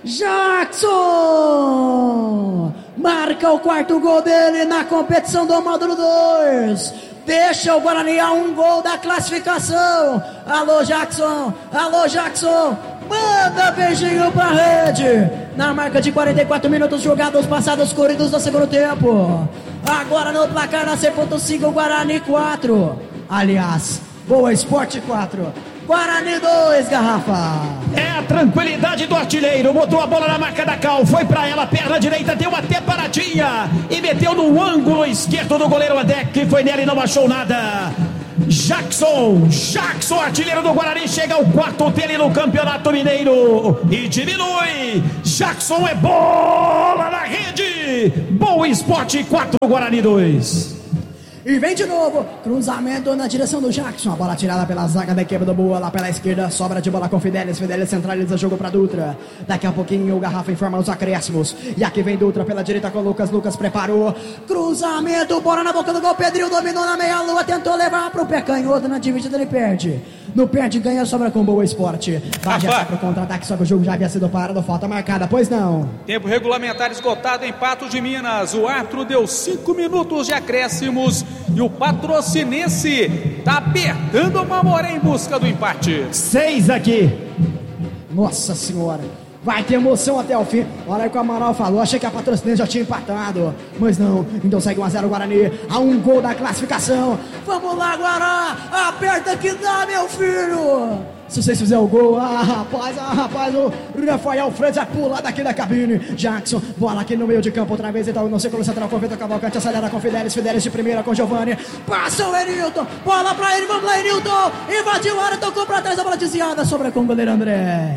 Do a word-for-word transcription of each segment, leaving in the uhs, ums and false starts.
Jackson marca o quarto gol dele na competição do módulo dois. Deixa o Guarani a um gol da classificação. Alô Jackson, alô Jackson, manda beijinho pra rede. Na marca de quarenta e quatro minutos jogados, passados, corridos do segundo tempo. Agora no placar na C ponto cinco, Guarani quatro. Aliás, Boa Esporte quatro, Guarani dois, Garrafa. É a tranquilidade do artilheiro. Botou a bola na marca da Cal, foi pra ela, perna direita, deu até paradinha e meteu no ângulo esquerdo do goleiro André, que foi nele e não achou nada. Jackson, Jackson, artilheiro do Guarani, chega ao quarto dele no Campeonato Mineiro e diminui. Jackson é bola na rede. Boa Esporte quatro, Guarani dois. E vem de novo, cruzamento na direção do Jackson. A bola tirada pela zaga da equipe do Boa, lá pela esquerda, sobra de bola com Fidelis. Fidelis centraliza o jogo para Dutra. Daqui a pouquinho o Garrafa informa os acréscimos. E aqui vem Dutra pela direita com o Lucas. Lucas preparou, cruzamento, bola na boca do gol. Pedrinho dominou na meia-lua, tentou levar pro pé canhoto, na dividida ele perde. No perde, ganha, sobra com Boa Esporte. Bagé sai pro contra-ataque, só que o jogo já havia sido parado, falta marcada, pois não. Tempo regulamentar esgotado em Patos de Minas. O árbitro deu cinco minutos de acréscimos e o Patrocinense tá apertando o Mamoré em busca do empate. Seis aqui. Nossa senhora, vai ter emoção até o fim. Olha aí o que o Amaral falou, achei que a Patrocinense já tinha empatado, mas não, então segue um a zero Guarani, a um gol da classificação. Vamos lá, Guará, aperta que dá, meu filho. Se vocês fizerem o gol, ah rapaz, ah rapaz, o Rafael Freitas vai pular daqui da cabine. Jackson, bola aqui no meio de campo outra vez, então no círculo central com o Vitor Cavalcante, acelera com Fidelis, Fidelis de primeira com Giovani, passa o Enilton, bola pra ele, vamos lá Enilton, invadiu a área, tocou pra trás, a bola desviada, sobra com o goleiro André.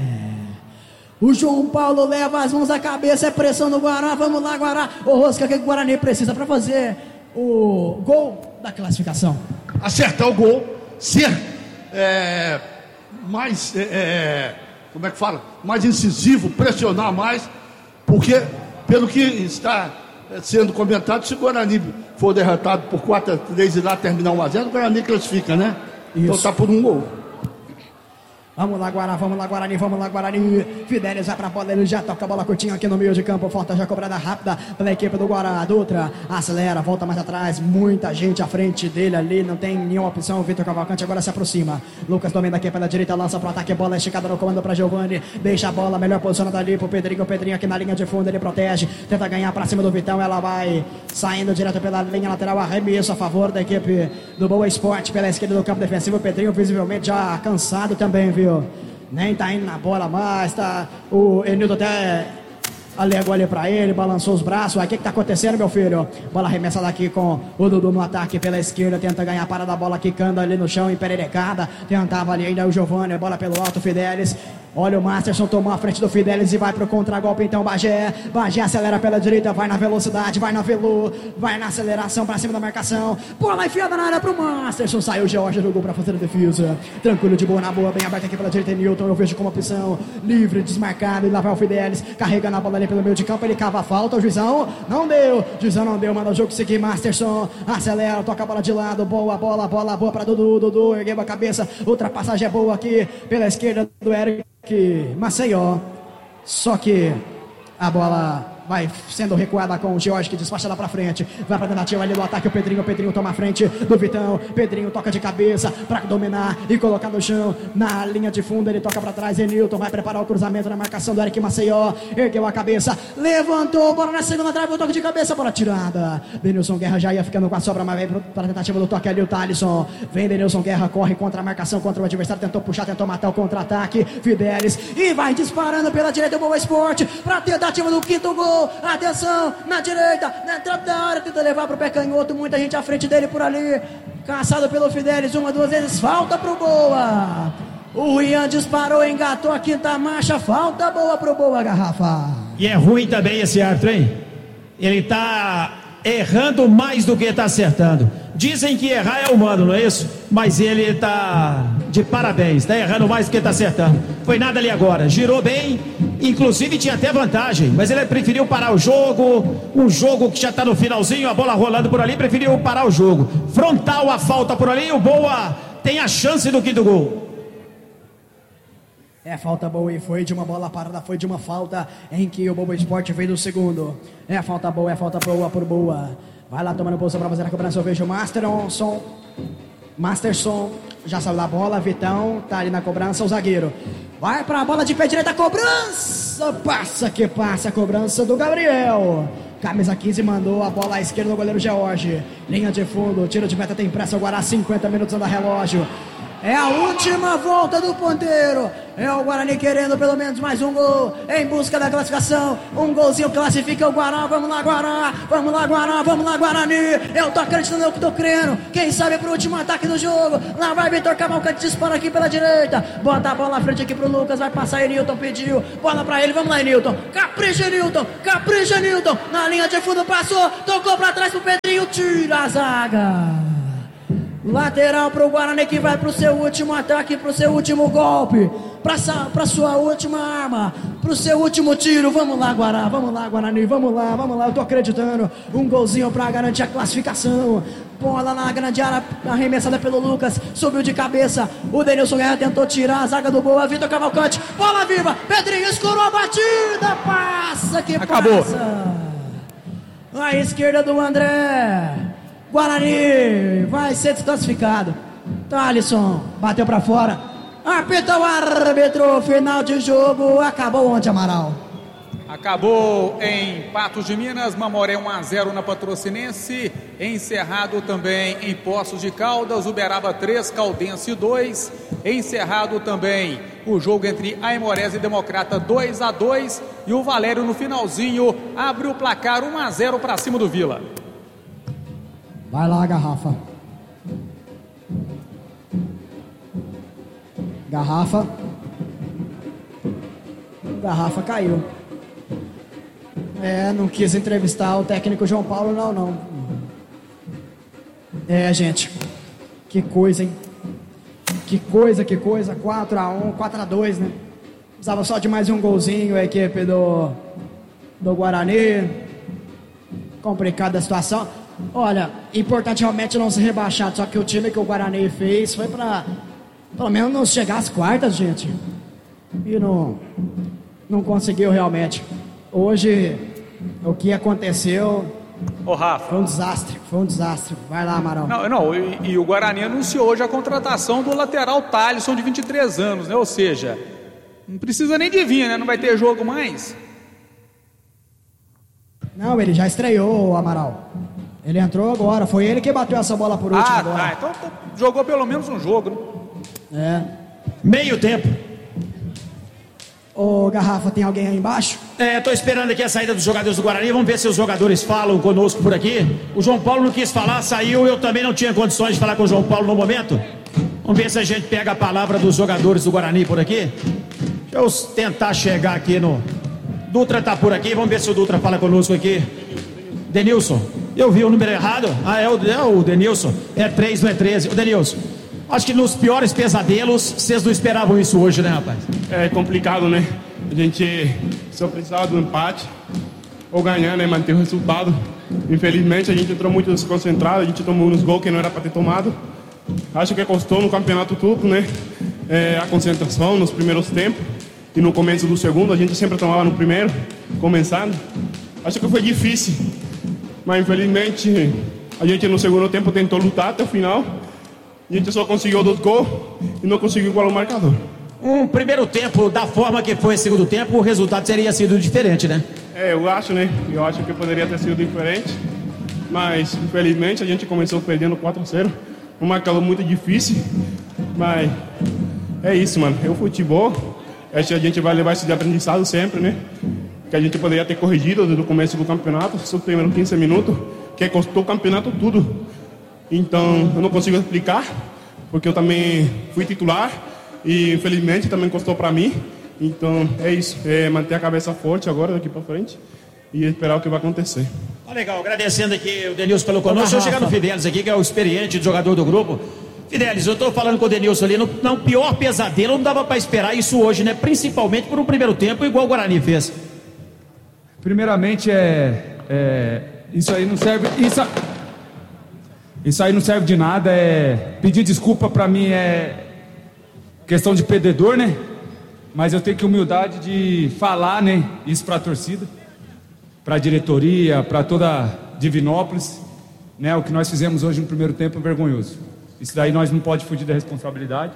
O João Paulo leva as mãos à cabeça, é pressão no Guará, vamos lá Guará, o Rosca que o Guarani precisa pra fazer o gol da classificação. Acertar o gol, ser é, mais, é, como é que fala, mais incisivo, pressionar mais, porque pelo que está sendo comentado, se o Guarani for derrotado por quatro a três e lá terminar um a zero, o Guarani classifica, né? Isso. Então tá por um gol. Vamos lá, Guará, vamos lá, Guarani, vamos lá, Guarani. Fidelis vai pra bola, ele já toca a bola curtinha aqui no meio de campo. Falta já cobrada rápida pela equipe do Guará. Dutra acelera, volta mais atrás. Muita gente à frente dele ali, não tem nenhuma opção. O Vitor Cavalcante agora se aproxima. Lucas domina aqui pela direita, lança pro ataque. Bola esticada no comando pra Giovani. Deixa a bola, melhor posicionada ali pro Pedrinho. O Pedrinho aqui na linha de fundo, ele protege. Tenta ganhar pra cima do Vitão. Ela vai saindo direto pela linha lateral. Arremesso a favor da equipe do Boa Esporte pela esquerda do campo defensivo. O Pedrinho visivelmente já cansado também, viu? Nem tá indo na bola mais, tá? O Enilton até alegou ali pra ele, balançou os braços. Aí o que que tá acontecendo, meu filho? Bola arremessada aqui com o Dudu no ataque pela esquerda, tenta ganhar a parada, a bola quicando ali no chão, empererecada. Tentava ali ainda o Giovani, bola pelo alto, Fidelis. Olha o Masterson, tomou a frente do Fidelis e vai pro contragolpe então Bagé. Bagé acelera pela direita, vai na velocidade, vai na velu, vai na aceleração pra cima da marcação. Bola enfiada na área pro Masterson, saiu o George, jogou pra fazer a defesa. Tranquilo, de boa na boa, bem aberto aqui pela direita, Newton, eu vejo como opção. Livre, desmarcado, e lá vai o Fidelis, carregando a bola ali pelo meio de campo, ele cava a falta, o Juizão não deu, Juizão não deu, manda o jogo seguir, Masterson, acelera, toca a bola de lado, boa, bola, bola, boa pra Dudu, Dudu, ergueu a cabeça, ultrapassagem é boa aqui pela esquerda do Eric Maceió, só que a bola vai sendo recuada com o George, que despacha lá pra frente, vai pra tentativa ali do ataque, o Pedrinho, o Pedrinho toma a frente do Vitão, Pedrinho toca de cabeça pra dominar e colocar no chão, na linha de fundo, ele toca pra trás, Enilton vai preparar o cruzamento na marcação do Eric Maceió, ergueu a cabeça, levantou, bola na segunda trave, o toque de cabeça, bola tirada, Denilson Guerra já ia ficando com a sobra, mas vem pra tentativa do toque ali, o Thalisson, vem Denilson Guerra, corre contra a marcação, contra o adversário, tentou puxar, tentou matar o contra-ataque, Fidelis, e vai disparando pela direita do Boa Esporte, pra tentativa do quinto gol. Atenção, na direita, na entrada da área, tenta levar pro pé canhoto, muita gente à frente dele por ali, caçado pelo Fidelis, uma, duas vezes, falta pro Boa. O Ian disparou, engatou a quinta marcha, falta boa pro Boa, Garrafa. E é ruim também esse árbitro, hein? Ele tá errando mais do que tá acertando. Dizem que errar é humano, não é isso? Mas ele tá de parabéns, tá errando mais do que tá acertando. Foi nada ali agora, girou bem, inclusive tinha até vantagem, mas ele preferiu parar o jogo, um jogo que já tá no finalzinho, a bola rolando por ali, preferiu parar o jogo. Frontal a falta por ali, o Boa tem a chance do quinto gol. É falta boa e foi de uma bola parada, foi de uma falta em que o Boa Esporte fez o segundo. É falta boa, é falta boa por boa. Vai lá tomando bolsa pra fazer a cobrança. Eu vejo o Masterson. Masterson já saiu da bola. Vitão tá ali na cobrança. O zagueiro vai pra bola de pé direito. A cobrança passa que passa. A cobrança do Gabriel. Camisa quinze mandou a bola à esquerda do goleiro George. Linha de fundo. Tiro de meta tem pressa. O Guará cinquenta minutos anda relógio. É a última volta do ponteiro. É o Guarani querendo pelo menos mais um gol em busca da classificação. Um golzinho classifica o Guará. Vamos lá, Guará. Vamos lá, Guará. Vamos lá, Guarani. Eu tô acreditando, eu que tô crendo. Quem sabe pro último ataque do jogo. Lá vai Vitor Cavalcante, dispara aqui pela direita. Bota a bola à frente aqui pro Lucas. Vai passar Enilton, pediu. Bola pra ele. Vamos lá, Enilton. Capricha, Enilton. Capricha, Enilton. Na linha de fundo passou. Tocou pra trás pro Pedrinho. Tira a zaga. Lateral pro Guarani que vai pro seu último ataque, pro seu último golpe, pra, pra sua última arma, pro seu último tiro. Vamos lá, Guará, vamos lá, Guarani, vamos lá, vamos lá, eu tô acreditando. Um golzinho pra garantir a classificação. Bola na grande área, arremessada pelo Lucas, subiu de cabeça. O Denilson Guerra tentou tirar a zaga do Boa. Vitor Cavalcante, bola viva, Pedrinho escorou a batida, passa que Acabou. passa. À esquerda do André. Guarani vai ser desclassificado. Thalisson bateu pra fora. Apita o árbitro. Final de jogo. Acabou onde, Amaral? Acabou em Patos de Minas. Mamoré um a zero na Patrocinense. Encerrado também em Poços de Caldas. Uberaba três, Caldense dois. Encerrado também o jogo entre Aimorés e Democrata dois a dois. E o Valério no finalzinho abre o placar um a zero para cima do Vila. Vai lá, Garrafa. Garrafa. Garrafa caiu. É, não quis entrevistar o técnico João Paulo, não, não. É, gente. Que coisa, hein? Que coisa, que coisa. quatro a um, quatro a dois, né? Precisava só de mais um golzinho a equipe do, do Guarani. Complicada a situação. Olha, importante realmente não ser rebaixado. Só que o time que o Guarani fez foi pra pelo menos não chegar às quartas, gente. E não, não conseguiu realmente. Hoje, o que aconteceu Ô, Rafa. foi um desastre. Foi um desastre. Vai lá, Amaral. Não, não e, e o Guarani anunciou hoje a contratação do lateral Thalisson, de vinte e três anos, né? Ou seja, não precisa nem de vir, né? Não vai ter jogo mais. Não, ele já estreou, Amaral. Ele entrou agora, foi ele que bateu essa bola por último Ah, agora. tá. Então tá, jogou pelo menos um jogo, né? É. Meio tempo. Ô, Garrafa, tem alguém aí embaixo? É, tô esperando aqui a saída dos jogadores do Guarani. Vamos ver se os jogadores falam conosco por aqui. O João Paulo não quis falar, saiu. Eu também não tinha condições de falar com o João Paulo no momento. Vamos ver se a gente pega a palavra dos jogadores do Guarani por aqui. Deixa eu tentar chegar aqui no... Dutra tá por aqui, vamos ver se o Dutra fala conosco aqui. Denilson, eu vi o número errado. Ah, é o, é o Denilson. É três, não é treze. O Denilson, acho que nos piores pesadelos, vocês não esperavam isso hoje, né, rapaz? É complicado, né? A gente só precisava do empate ou ganhar, né? Manter o resultado. Infelizmente, a gente entrou muito desconcentrado, a gente tomou uns gols que não era para ter tomado. Acho que custou no campeonato tudo, né? É, a concentração nos primeiros tempos e no começo do segundo. A gente sempre tomava no primeiro, começando. Acho que foi difícil, mas infelizmente a gente no segundo tempo tentou lutar até o final. A gente só conseguiu dois gols e não conseguiu igualar o marcador. Um primeiro tempo, da forma que foi o segundo tempo, o resultado teria sido diferente, né? É, eu acho, né? Eu acho que poderia ter sido diferente, mas infelizmente a gente começou perdendo quatro a zero. Um marcador muito difícil, mas é isso, mano. É o futebol. Acho que a gente vai levar isso de aprendizado sempre, né? Que a gente poderia ter corrigido desde o começo do campeonato, só primeiro quinze minutos, que custou o campeonato tudo. Então, eu não consigo explicar, porque eu também fui titular e infelizmente também custou para mim. Então, é isso, é manter a cabeça forte agora, daqui para frente, e esperar o que vai acontecer. Ah, legal, agradecendo aqui o Denilson pelo conosco. Deixa eu chegar no Fidelis aqui, que é o experiente jogador do grupo. Fidelis, eu tô falando com o Denilson ali, no, no pior pesadelo, não dava para esperar isso hoje, né? Principalmente por um primeiro tempo, igual o Guarani fez. Primeiramente, é, é isso aí não serve, isso, isso aí não serve de nada. É pedir desculpa para mim é questão de perdedor, né? mas eu tenho que humildade de falar, né, isso para a torcida, para a diretoria, para toda Divinópolis, né, o que nós fizemos hoje no primeiro tempo é vergonhoso. Isso daí nós não pode fugir da responsabilidade.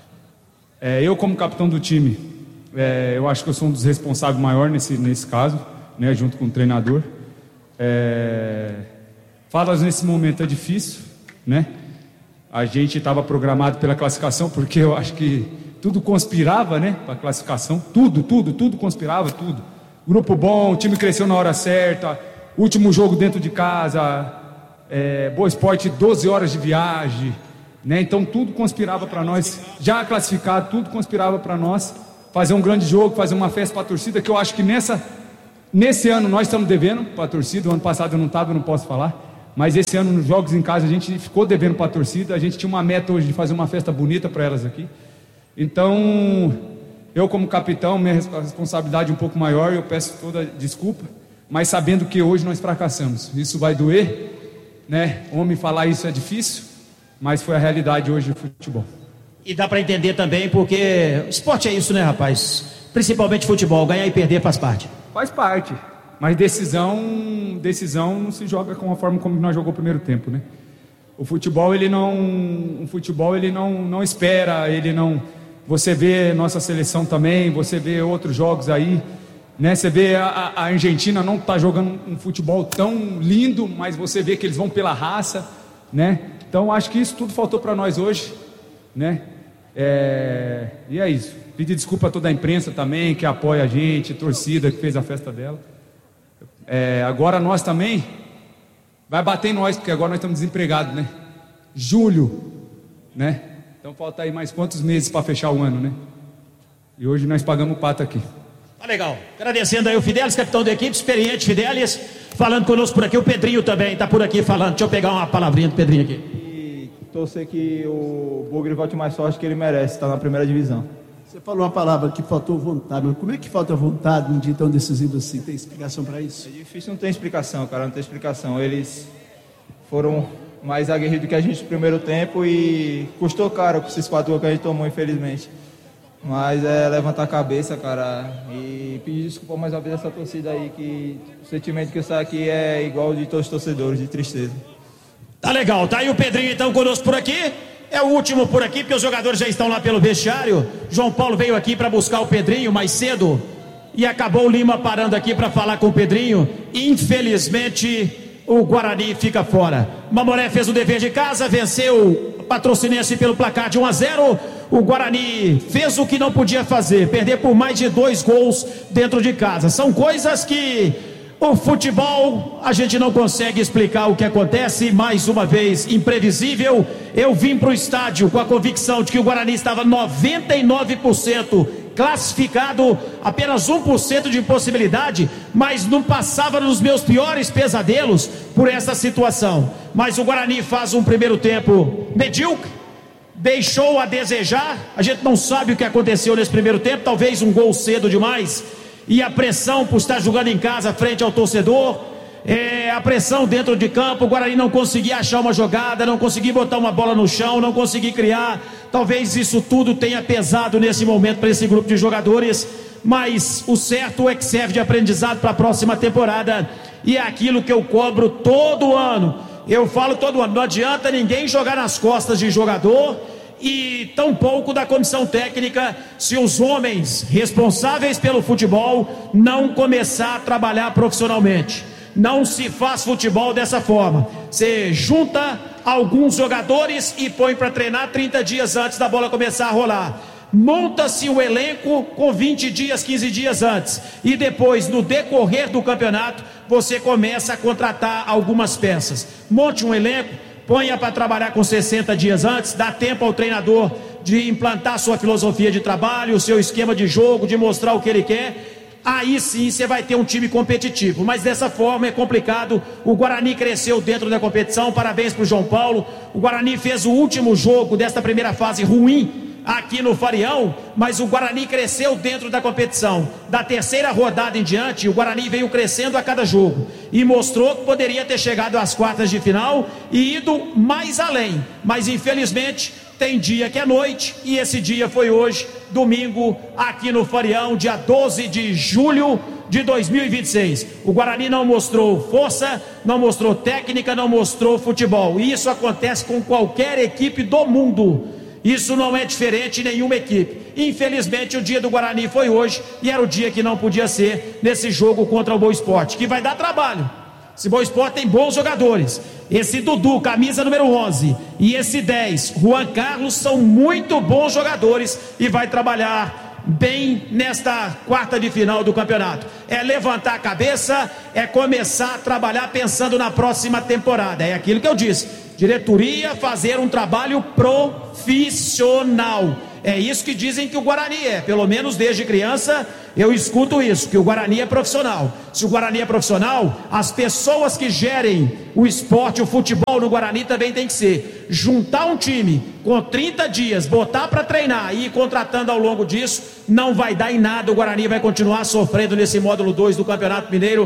É, eu como capitão do time, é, eu acho que eu sou um dos responsáveis maior nesse, nesse caso, né, junto com o treinador. É, falas nesse momento é difícil, né? A gente estava programado pela classificação, porque eu acho que tudo conspirava, né, para a classificação, tudo, tudo, tudo conspirava, tudo. Grupo bom, o time cresceu na hora certa, último jogo dentro de casa, é, Boa Esporte, doze horas de viagem, né? Então tudo conspirava para nós, já classificado, tudo conspirava para nós, fazer um grande jogo, fazer uma festa para a torcida, que eu acho que nessa, nesse ano nós estamos devendo para a torcida. O ano passado eu não estava, eu não posso falar, mas esse ano nos jogos em casa a gente ficou devendo para a torcida. A gente tinha uma meta hoje de fazer uma festa bonita para elas aqui. Então, eu como capitão, minha responsabilidade é um pouco maior, eu peço toda desculpa, mas sabendo que hoje nós fracassamos. Isso vai doer, né? Homem falar isso é difícil, mas foi a realidade hoje do futebol. E dá para entender também, porque esporte é isso, né, rapaz? Principalmente futebol, ganhar e perder faz parte. Faz parte, mas decisão, decisão não se joga com a forma como nós jogamos o primeiro tempo, né? O futebol, ele não, o futebol, ele não, não espera, ele não... Você vê nossa seleção também, você vê outros jogos aí, né? Você vê a, a Argentina não está jogando um futebol tão lindo, mas você vê que eles vão pela raça, né? Então acho que isso tudo faltou para nós hoje, né? É... E é isso. Pedir desculpa a toda a imprensa também, que apoia a gente, a torcida que fez a festa dela. É... Agora nós também, vai bater em nós, porque agora nós estamos desempregados, né? Julho, né? Então falta aí mais quantos meses para fechar o ano, né? E hoje nós pagamos o pato aqui. Tá legal. Agradecendo aí o Fidelis, capitão da equipe, experiente Fidelis, falando conosco por aqui. O Pedrinho também tá por aqui falando. Deixa eu pegar uma palavrinha do Pedrinho aqui. E torcer que o Bugre volte mais forte que ele merece, tá na primeira divisão. Você falou uma palavra que faltou vontade, mas como é que falta vontade num dia tão decisivo assim? Tem explicação para isso? É difícil, não tem explicação, cara, não tem explicação. Eles foram mais aguerridos que a gente no primeiro tempo e custou caro com esses quatro gols que a gente tomou, infelizmente. Mas é levantar a cabeça, cara, e pedir desculpa mais uma vez a essa torcida aí, que o sentimento que eu saio aqui é igual de todos os torcedores, de tristeza. Tá legal, tá aí o Pedrinho então conosco por aqui. É o último por aqui, porque os jogadores já estão lá pelo vestiário. João Paulo veio aqui para buscar o Pedrinho mais cedo e acabou o Lima parando aqui para falar com o Pedrinho. Infelizmente, o Guarani fica fora. Mamoré fez o dever de casa, venceu o Patrocinense pelo placar de um a zero. O Guarani fez o que não podia fazer, perder por mais de dois gols dentro de casa. São coisas que o futebol, a gente não consegue explicar o que acontece. Mais uma vez, imprevisível. Eu vim para o estádio com a convicção de que o Guarani estava noventa e nove por cento classificado, apenas um por cento de impossibilidade, mas não passava nos meus piores pesadelos por essa situação. Mas o Guarani faz um primeiro tempo medíocre, deixou a desejar. A gente não sabe o que aconteceu nesse primeiro tempo, talvez um gol cedo demais, e a pressão por estar jogando em casa frente ao torcedor, é, a pressão dentro de campo. O Guarani não conseguia achar uma jogada, não conseguia botar uma bola no chão, não conseguia criar. Talvez isso tudo tenha pesado nesse momento para esse grupo de jogadores, mas o certo é que serve de aprendizado para a próxima temporada, e é aquilo que eu cobro todo ano. Eu falo todo ano, não adianta ninguém jogar nas costas de jogador e tampouco da comissão técnica se os homens responsáveis pelo futebol não começar a trabalhar profissionalmente. Não se faz futebol dessa forma. Você junta alguns jogadores e põe para treinar trinta dias antes da bola começar a rolar. Monta-se o elenco com vinte dias, quinze dias antes, e depois, no decorrer do campeonato, você começa a contratar algumas peças. Monte um elenco, ponha para trabalhar com sessenta dias antes, dá tempo ao treinador de implantar sua filosofia de trabalho, o seu esquema de jogo, de mostrar o que ele quer. Aí sim você vai ter um time competitivo, mas dessa forma é complicado. O Guarani cresceu dentro da competição, parabéns para o João Paulo. O Guarani fez o último jogo desta primeira fase ruim aqui no Farião, mas o Guarani cresceu dentro da competição. Da terceira rodada em diante, o Guarani veio crescendo a cada jogo e mostrou que poderia ter chegado às quartas de final e ido mais além, mas infelizmente tem dia que é noite, e esse dia foi hoje. domingo, aqui no Farião, dia doze de julho de dois mil e vinte e seis. O Guarani não mostrou força, não mostrou técnica, não mostrou futebol. E isso acontece com qualquer equipe do mundo. Isso não é diferente em nenhuma equipe. Infelizmente o dia do Guarani foi hoje, e era o dia que não podia ser nesse jogo contra o Boa Esporte, que vai dar trabalho. Esse Boa Esporte tem bons jogadores. Esse Dudu, camisa número onze, e esse dez, Juan Carlos, são muito bons jogadores e vai trabalhar bem nesta quarta de final do campeonato. É levantar a cabeça, é começar a trabalhar pensando na próxima temporada. É aquilo que eu disse: diretoria fazer um trabalho profissional. É isso que dizem que o Guarani é, pelo menos desde criança eu escuto isso, que o Guarani é profissional. Se o Guarani é profissional, as pessoas que gerem o esporte, o futebol no Guarani também tem que ser. Juntar um time com trinta dias, botar para treinar e ir contratando ao longo disso, não vai dar em nada. O Guarani vai continuar sofrendo nesse módulo dois do Campeonato Mineiro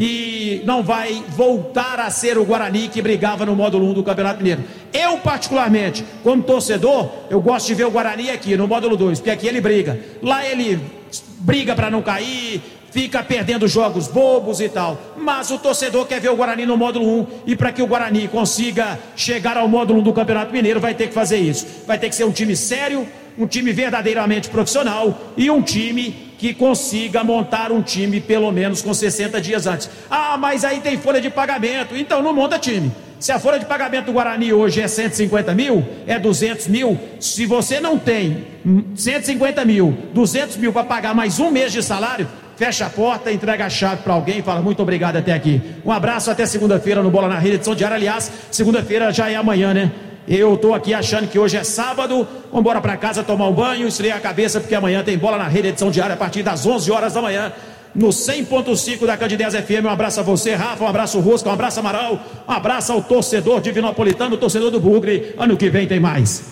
e não vai voltar a ser o Guarani que brigava no módulo um do Campeonato Mineiro. Eu particularmente, como torcedor, eu gosto de ver o Guarani aqui no módulo dois, porque aqui ele briga, lá ele briga para não cair, fica perdendo jogos bobos e tal, mas o torcedor quer ver o Guarani no módulo um, e para que o Guarani consiga chegar ao módulo um do Campeonato Mineiro, vai ter que fazer isso, vai ter que ser um time sério, um time verdadeiramente profissional e um time que consiga montar um time pelo menos com sessenta dias antes. Ah, mas aí tem folha de pagamento, então não monta time. Se a folha de pagamento do Guarani hoje é cento e cinquenta mil, é duzentos mil, se você não tem cento e cinquenta mil, duzentos mil para pagar mais um mês de salário, fecha a porta, entrega a chave para alguém e fala muito obrigado até aqui. Um abraço, até segunda-feira no Bola na Rede, edição diária. Aliás, segunda-feira já é amanhã, né? Eu tô aqui achando que hoje é sábado, vamos embora para casa tomar um banho, esfriar a cabeça, porque amanhã tem Bola na Rede, edição diária, a partir das onze horas da manhã, no cem ponto cinco da Candidez F M. Um abraço a você, Rafa, um abraço ao Rosca, um abraço a Amaral, um abraço ao torcedor divinopolitano, torcedor do Bugre. Ano que vem tem mais.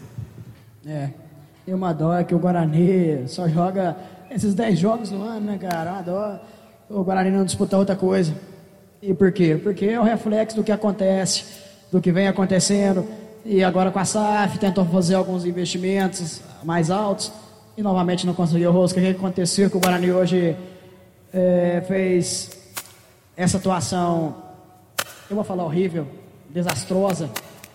É, tem uma dó que o Guarani só joga esses dez jogos no ano, né, cara? Uma dó. O Guarani não disputa outra coisa. E por quê? Porque é o reflexo do que acontece, do que vem acontecendo. E agora com a S A F tentou fazer alguns investimentos mais altos e novamente não conseguiu. Rosca, o que aconteceu? Que o Guarani hoje é, fez essa atuação, eu vou falar horrível, desastrosa,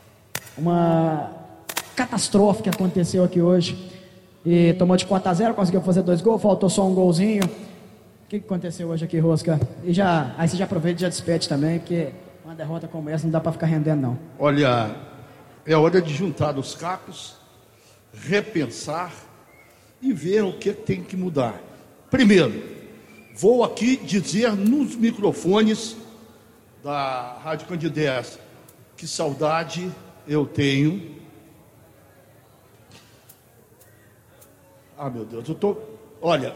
uma catástrofe que aconteceu aqui hoje. E tomou de quatro a zero, conseguiu fazer dois gols, faltou só um golzinho. O que aconteceu hoje aqui, Rosca? E já, aí você já aproveita e já despede também, porque uma derrota como essa não dá para ficar rendendo, não. Olha, é hora de juntar os cacos, repensar e ver o que tem que mudar. Primeiro, vou aqui dizer nos microfones da Rádio Candidez que saudade eu tenho. Ah, meu Deus, eu tô... Olha,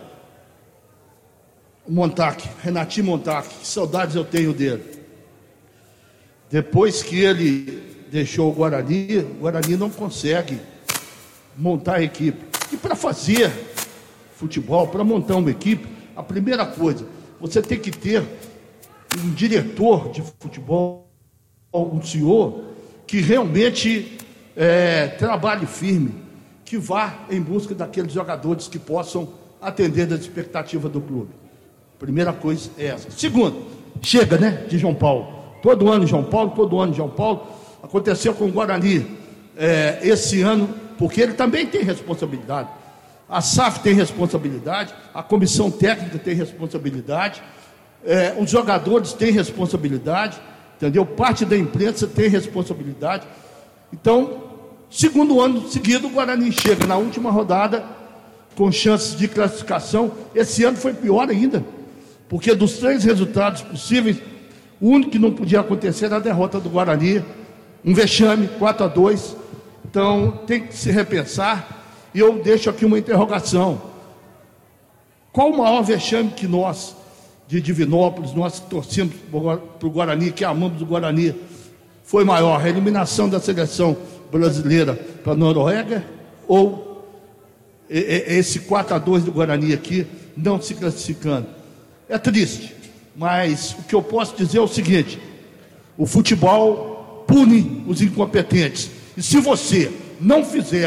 o Montaque, Renatinho Montaque, que saudades eu tenho dele. Depois que ele deixou o Guarani, o Guarani não consegue montar a equipe. E para fazer futebol, para montar uma equipe, a primeira coisa, você tem que ter um diretor de futebol, um senhor, que realmente é, trabalhe firme, que vá em busca daqueles jogadores que possam atender as expectativas do clube. Primeira coisa é essa. Segundo, chega, né, de João Paulo. Todo ano João Paulo, todo ano João Paulo. Aconteceu com o Guarani é, esse ano, porque ele também tem responsabilidade. A S A F tem responsabilidade, a comissão técnica tem responsabilidade, é, os jogadores têm responsabilidade, entendeu? Parte da imprensa tem responsabilidade. Então, segundo ano seguido, o Guarani chega na última rodada com chances de classificação. Esse ano foi pior ainda, porque dos três resultados possíveis, o único que não podia acontecer era a derrota do Guarani. Um vexame, quatro a dois. Então, tem que se repensar. E eu deixo aqui uma interrogação. Qual o maior vexame que nós, de Divinópolis, nós que torcemos para o Guarani, que amamos o Guarani, foi maior? A eliminação da seleção brasileira para a Noruega? Ou esse quatro a dois do Guarani aqui, não se classificando? É triste, mas o que eu posso dizer é o seguinte: o futebol pune os incompetentes. E se você não fizer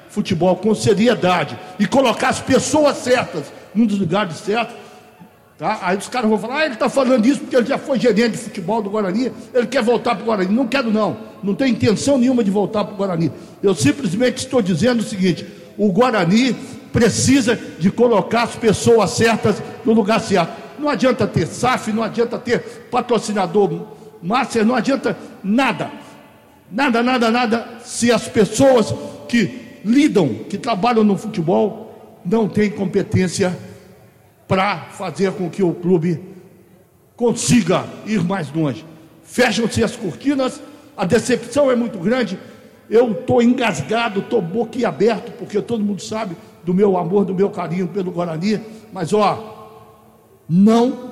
futebol com seriedade e colocar as pessoas certas num dos lugares certos, tá? Aí os caras vão falar, ah, ele está falando isso porque ele já foi gerente de futebol do Guarani, ele quer voltar para o Guarani. Não quero não, não tenho intenção nenhuma de voltar para o Guarani. Eu simplesmente estou dizendo o seguinte, o Guarani precisa de colocar as pessoas certas no lugar certo. Não adianta ter S A F, não adianta ter patrocinador master, não adianta nada, nada, nada, nada, se as pessoas que lidam, que trabalham no futebol, não têm competência para fazer com que o clube consiga ir mais longe. Fecham-se as cortinas, a decepção é muito grande, eu estou engasgado, estou boquiaberto, porque todo mundo sabe do meu amor, do meu carinho pelo Guarani, mas ó, não